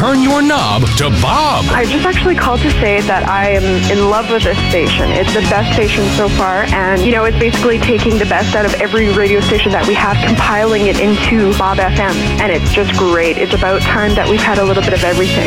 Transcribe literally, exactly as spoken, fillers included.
turn your knob to Bob. I just actually called to say that I am in love with this station. It's the best station so far, and, you know, it's basically taking the best out of every radio station that we have, compiling it into Bob F M, and it's just great. It's about time that we've had a little bit of everything.